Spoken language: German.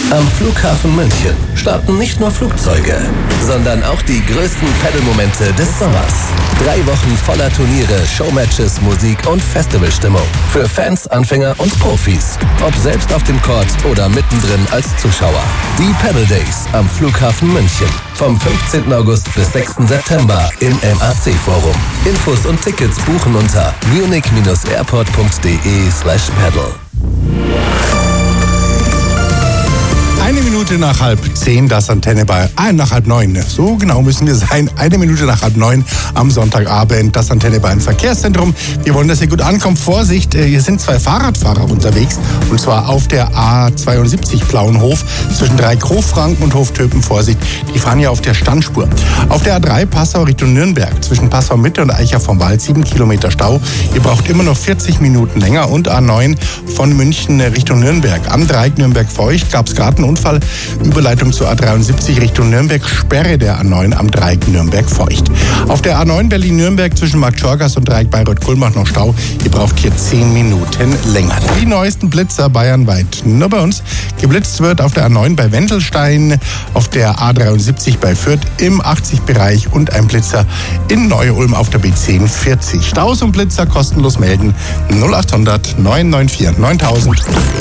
Am Flughafen München starten nicht nur Flugzeuge, sondern auch die größten Pedal-Momente des Sommers. 3 Wochen voller Turniere, Showmatches, Musik und Festivalstimmung. Für Fans, Anfänger und Profis. Ob selbst auf dem Court oder mittendrin als Zuschauer. Die Pedal Days am Flughafen München. Vom 15. August bis 6. September im MAC-Forum. Infos und Tickets buchen unter munich-airport.de/pedal. 1 Minute nach 8:30, das Antenne Bayern. Nach 8:30, so genau müssen wir sein. 1 Minute nach 8:30 am Sonntagabend, das Antenne Bayern Verkehrszentrum. Wir wollen, dass ihr gut ankommt. Vorsicht, hier sind 2 Fahrradfahrer unterwegs. Und zwar auf der A72 Plauenhof zwischen Dreieck-Hochfranken und Hoftöpen. Vorsicht, die fahren ja auf der Standspur. Auf der A3 Passau Richtung Nürnberg zwischen Passau Mitte und Eicher vom Wald 7 Kilometer Stau. Ihr braucht immer noch 40 Minuten länger. Und A9 von München Richtung Nürnberg. Am Dreieck Nürnberg-Feucht gab es gerade einen Unfall. Überleitung zur A73 Richtung Nürnberg, Sperre der A9 am Dreieck Nürnberg-Feucht. Auf der A9 Berlin-Nürnberg zwischen Markt Schorgas und Dreieck Bayreuth-Kulmbach noch Stau. Ihr braucht hier 10 Minuten länger. Die neuesten Blitzer bayernweit. Nur bei uns. Geblitzt wird auf der A9 bei Wendelstein, auf der A73 bei Fürth im 80-Bereich und ein Blitzer in Neu-Ulm auf der B10 40. Staus und Blitzer kostenlos melden 0800 994 9000.